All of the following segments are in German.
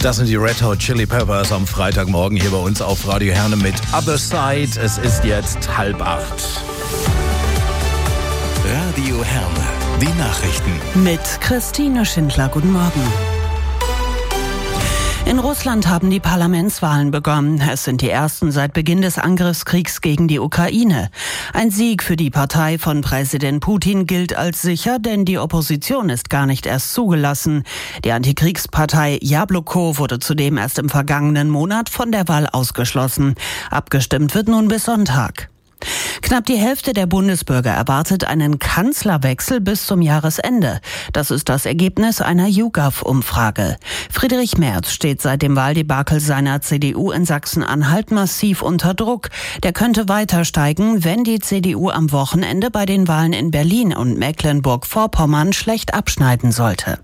Das sind die Red Hot Chili Peppers am Freitagmorgen hier bei uns auf Radio Herne mit Other Side. Es ist jetzt 7:30. Radio Herne, die Nachrichten. Mit Christine Schindler, guten Morgen. In Russland haben die Parlamentswahlen begonnen. Es sind die ersten seit Beginn des Angriffskriegs gegen die Ukraine. Ein Sieg für die Partei von Präsident Putin gilt als sicher, denn die Opposition ist gar nicht erst zugelassen. Die Antikriegspartei Jabloko wurde zudem erst im vergangenen Monat von der Wahl ausgeschlossen. Abgestimmt wird nun bis Sonntag. Knapp die Hälfte der Bundesbürger erwartet einen Kanzlerwechsel bis zum Jahresende. Das ist das Ergebnis einer YouGov-Umfrage. Friedrich Merz steht seit dem Wahldebakel seiner CDU in Sachsen-Anhalt massiv unter Druck. Der könnte weiter steigen, wenn die CDU am Wochenende bei den Wahlen in Berlin und Mecklenburg-Vorpommern schlecht abschneiden sollte.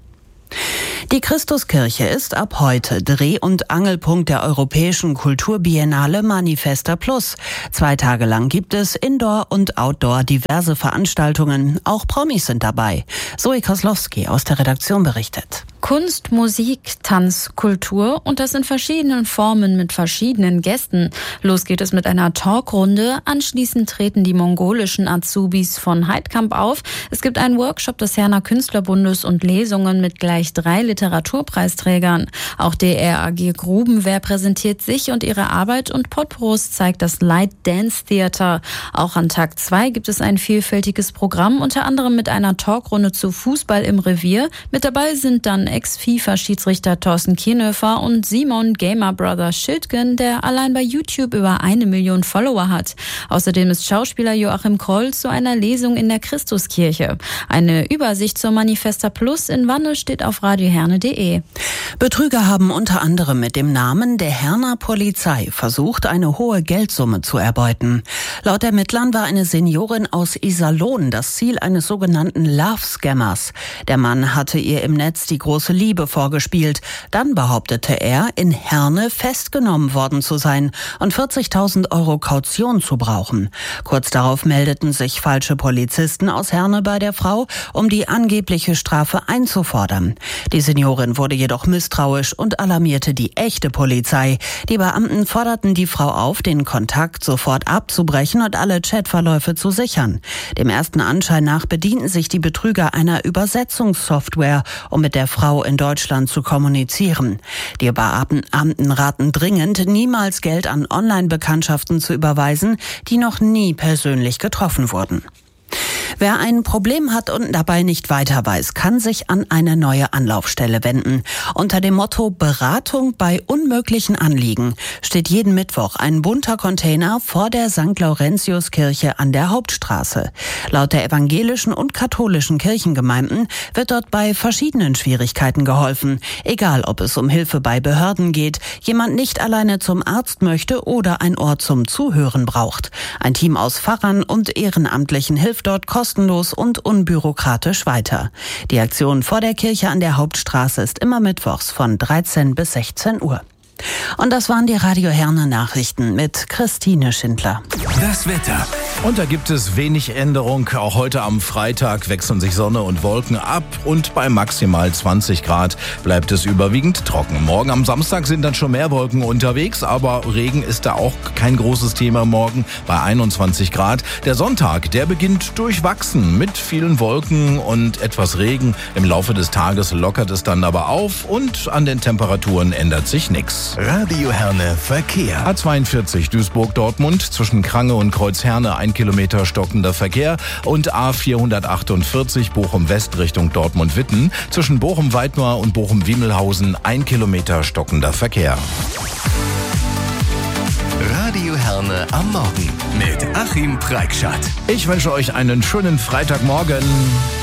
Die Christuskirche ist ab heute Dreh- und Angelpunkt der Europäischen Kulturbiennale Manifesta Plus. 2 Tage lang gibt es Indoor und Outdoor diverse Veranstaltungen. Auch Promis sind dabei. Zoe Koslowski aus der Redaktion berichtet. Kunst, Musik, Tanz, Kultur und das in verschiedenen Formen mit verschiedenen Gästen. Los geht es mit einer Talkrunde. Anschließend treten die mongolischen Azubis von Heidkamp auf. Es gibt einen Workshop des Herner Künstlerbundes und Lesungen mit gleich 3 Literaturpreisträgern. Auch der RAG Grubenwehr präsentiert sich und ihre Arbeit und Potpourri zeigt das Light Dance Theater. Auch an Tag 2 gibt es ein vielfältiges Programm, unter anderem mit einer Talkrunde zu Fußball im Revier. Mit dabei sind dann Ex-FIFA-Schiedsrichter Thorsten Kienhöfer und Simon Gamer Brother Schildgen, der allein bei YouTube über 1 Million Follower hat. Außerdem ist Schauspieler Joachim Kroll zu einer Lesung in der Christuskirche. Eine Übersicht zur Manifesta Plus in Wanne steht auf radioherne.de. Betrüger haben unter anderem mit dem Namen der Herner Polizei versucht, eine hohe Geldsumme zu erbeuten. Laut Ermittlern war eine Seniorin aus Iserlohn das Ziel eines sogenannten Love-Scammers. Der Mann hatte ihr im Netz die große Liebe vorgespielt. Dann behauptete er, in Herne festgenommen worden zu sein und 40.000 € Kaution zu brauchen. Kurz darauf meldeten sich falsche Polizisten aus Herne bei der Frau, um die angebliche Strafe einzufordern. Die Seniorin wurde jedoch misstrauisch und alarmierte die echte Polizei. Die Beamten forderten die Frau auf, den Kontakt sofort abzubrechen und alle Chatverläufe zu sichern. Dem ersten Anschein nach bedienten sich die Betrüger einer Übersetzungssoftware, um mit der Frau in Deutschland zu kommunizieren. Die Beamten raten dringend, niemals Geld an Online-Bekanntschaften zu überweisen, die noch nie persönlich getroffen wurden. Wer ein Problem hat und dabei nicht weiter weiß, kann sich an eine neue Anlaufstelle wenden. Unter dem Motto Beratung bei unmöglichen Anliegen steht jeden Mittwoch ein bunter Container vor der St. Laurentiuskirche an der Hauptstraße. Laut der evangelischen und katholischen Kirchengemeinden wird dort bei verschiedenen Schwierigkeiten geholfen. Egal, ob es um Hilfe bei Behörden geht, jemand nicht alleine zum Arzt möchte oder ein Ohr zum Zuhören braucht. Ein Team aus Pfarrern und Ehrenamtlichen hilft dort kostenlos und unbürokratisch weiter. Die Aktion vor der Kirche an der Hauptstraße ist immer mittwochs von 13 bis 16 Uhr. Und das waren die Radio Herne Nachrichten mit Christine Schindler. Das Wetter. Und da gibt es wenig Änderung. Auch heute am Freitag wechseln sich Sonne und Wolken ab und bei maximal 20 Grad bleibt es überwiegend trocken. Morgen am Samstag sind dann schon mehr Wolken unterwegs, aber Regen ist da auch kein großes Thema morgen bei 21 Grad. Der Sonntag, der beginnt durchwachsen mit vielen Wolken und etwas Regen. Im Laufe des Tages lockert es dann aber auf und an den Temperaturen ändert sich nichts. Radio Herne Verkehr. A42 Duisburg-Dortmund zwischen Krange und Kreuzherne 1 Kilometer stockender Verkehr und A448 Bochum-West Richtung Dortmund-Witten zwischen Bochum-Weidmar und Bochum-Wiemelhausen 1 Kilometer stockender Verkehr. Radio Herne am Morgen mit Achim Preikschat. Ich wünsche euch einen schönen Freitagmorgen.